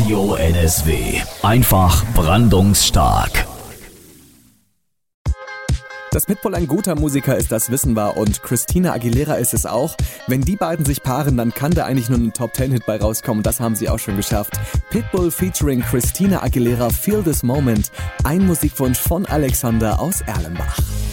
Radio NSW. Einfach brandungsstark. Dass Pitbull ein guter Musiker ist, das wissen wir, und Christina Aguilera ist es auch. Wenn die beiden sich paaren, dann kann da eigentlich nur ein Top-10-Hit bei rauskommen. Das haben sie auch schon geschafft. Pitbull featuring Christina Aguilera, Feel This Moment. Ein Musikwunsch von Alexander aus Erlenbach.